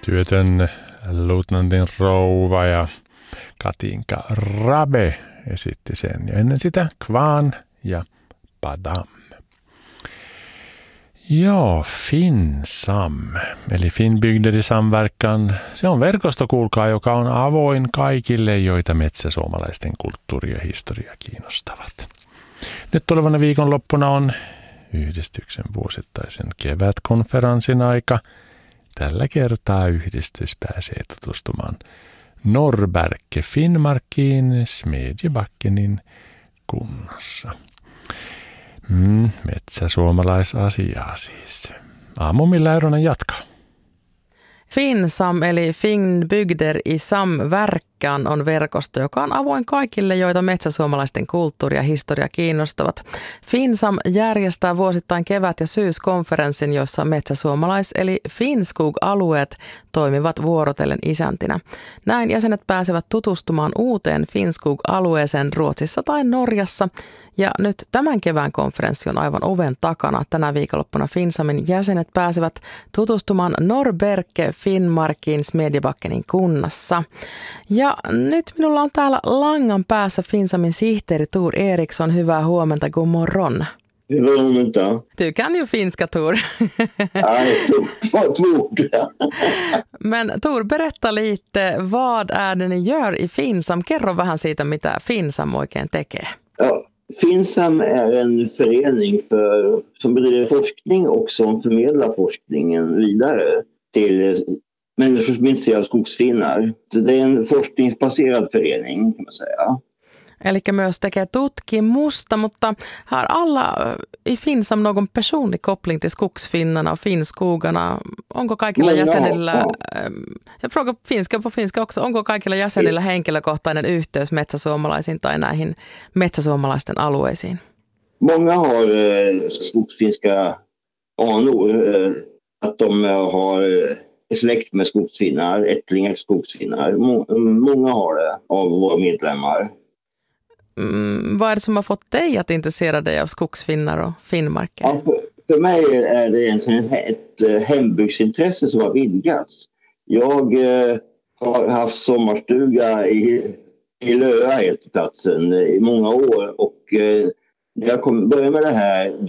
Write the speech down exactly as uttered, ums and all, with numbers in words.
Työtön luutnantin rouva ja Katinka Rabe esitti sen. Ja ennen sitä Kvan ja Padam. Joo, FinSam, eli Finnbygder i samverkan. Se on verkosto, kuulkaa, joka on avoin kaikille, joita metsäsuomalaisten kulttuuri ja historia kiinnostavat. Nyt tulevana viikonloppuna on yhdistyksen vuosittaisen kevätkonferenssin aika. Tällä kertaa yhdistys pääsee tutustumaan Norrberke Finnmarkiin Smedjebackenin kunnassa. Mm, metsäsuomalaisasiaa siis. Aamumilla Euronen jatkaa. FinSam eli Finnbygder i samverkan on verkosto, joka on avoin kaikille, joita metsäsuomalaisten kulttuuri ja historia kiinnostavat. FinSam järjestää vuosittain kevät- ja syyskonferenssin, jossa metsäsuomalais- eli Finnskog-alueet toimivat vuorotellen isäntinä. Näin jäsenet pääsevät tutustumaan uuteen Finnskog-alueeseen Ruotsissa tai Norjassa. Ja nyt tämän kevään konferenssi on aivan oven takana. Tänä viikonloppuna FinSamin jäsenet pääsevät tutustumaan Norrberke Finnmarkin Smedjebackenin kunnassa. Ja nyt minulla on täällä langan päässä FinSamin sihteeri Tor Eriksson. Hyvää huomenta, god morgon. Hyvää huomenta. Du kan ju finska, Tor. Nej, vad tror jag? Men Tor, berätta lite, vad är det ni gör i FinSam? Kerro vähän siitä, mitä FinSam oikein tekee. Ja, FinSam är en förening för, som bedriver forskning och som förmedlar forskningen vidare till människor som är intresserade av skogsfinnar. Så det är en forskningsbaserad förening, kan man säga. Eli myös tekee tutkimusta, mutta har alla i FinSam någon personlig koppling till skogsfinnarna och finnskogarna? Onko kaikilla No, jäsenillä, no, ja fråga finska på finska också, onko kaikilla jäsenillä henkilökohtainen yhteys metsäsuomalaisiin tai näihin metsäsuomalaisten alueisiin? Många har eh, skogsfinska anor, eh, att de har eh, släkt med skogsfinnar, ättlingar till skogsfinnar. Må, många har det av våra medlemmar. Mm, vad är det som har fått dig att intressera dig av skogsfinnar och Finnmarker? Ja, för, för mig är det egentligen ett, ett hembygdsintresse som har vidgats. Jag eh, har haft sommarstuga i, i Löa helt på platsen i många år och eh, när jag kom, började med det här